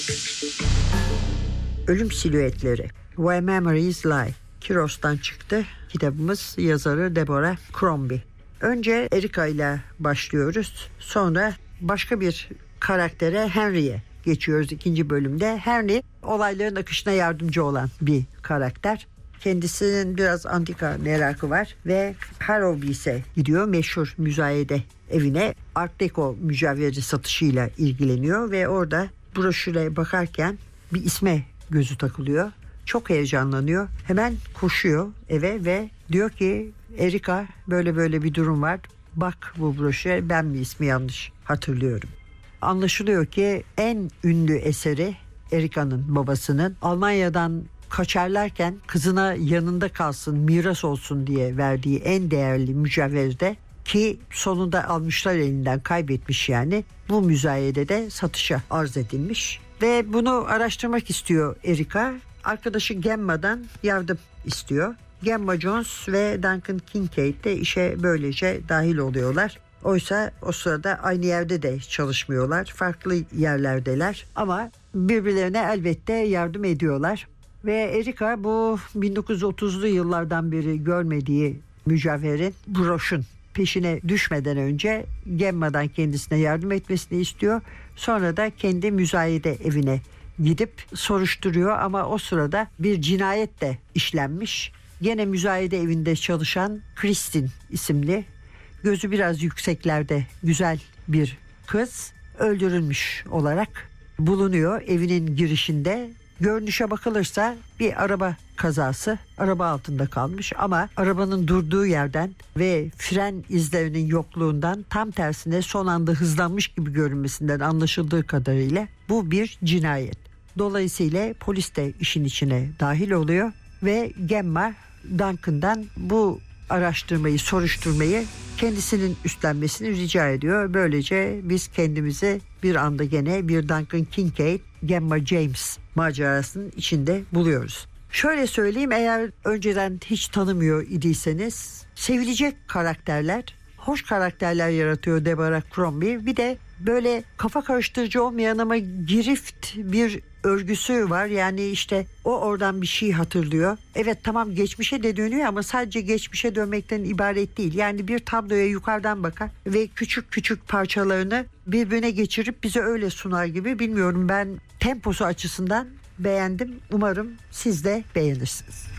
Ölüm Silüetleri, Why Memories Lie. Kiros'tan çıktı kitabımız, yazarı Deborah Crombie. Önce Erica ile başlıyoruz. Sonra başka bir karaktere, Henry'e geçiyoruz ikinci bölümde. Henry olayların akışına yardımcı olan bir karakter. Kendisinin biraz antika merakı var ve Harrowby's'e gidiyor. Meşhur müzayede evine Art Deco mücevheri satışıyla ilgileniyor ve orada broşüre bakarken bir isme gözü takılıyor. Çok heyecanlanıyor. Hemen koşuyor eve ve diyor ki Erica, böyle bir durum var. Bak bu broşüre, ben bir ismi yanlış hatırlıyorum. Anlaşılıyor ki en ünlü eseri Erica'nın babasının Almanya'dan kaçarlarken kızına yanında kalsın, miras olsun diye verdiği en değerli mücevherde, ki sonunda almışlar elinden, kaybetmiş yani. Bu müzayedede satışa arz edilmiş ve bunu araştırmak istiyor Erica. Arkadaşı Gemma'dan yardım istiyor. Gemma Jones ve Duncan Kincaid de işe böylece dahil oluyorlar. Oysa o sırada aynı yerde de çalışmıyorlar. Farklı yerlerdeler ama birbirlerine elbette yardım ediyorlar. Ve Erica bu 1930'lu yıllardan beri görmediği mücevherin, broşun peşine düşmeden önce Gemma'dan kendisine yardım etmesini istiyor. Sonra da kendi müzayede evine gidip soruşturuyor ama o sırada bir cinayet de işlenmiş. Gene müzayede evinde çalışan Kristin isimli, gözü biraz yükseklerde güzel bir kız öldürülmüş olarak bulunuyor evinin girişinde. Görünüşe bakılırsa bir araba kazası, araba altında kalmış ama arabanın durduğu yerden ve fren izlerinin yokluğundan, tam tersine son anda hızlanmış gibi görünmesinden anlaşıldığı kadarıyla bu bir cinayet. Dolayısıyla polis de işin içine dahil oluyor ve Gemma Duncan'dan bu araştırmayı, soruşturmayı kendisinin üstlenmesini rica ediyor. Böylece biz kendimizi bir anda gene bir Duncan Kincaid, Gemma James macerasının içinde buluyoruz. Şöyle söyleyeyim, eğer önceden hiç tanımıyor idiyseniz, sevilecek karakterler, hoş karakterler yaratıyor Deborah Crombie. Bir de böyle kafa karıştırıcı olmayan ama girift bir örgüsü var. Yani işte o oradan bir şey hatırlıyor. Evet, tamam, geçmişe de dönüyor ama sadece geçmişe dönmekten ibaret değil. Yani bir tabloya yukarıdan bakar ve küçük küçük parçalarını birbirine geçirip bize öyle sunar gibi. Bilmiyorum, ben temposu açısından beğendim. Umarım siz de beğenirsiniz.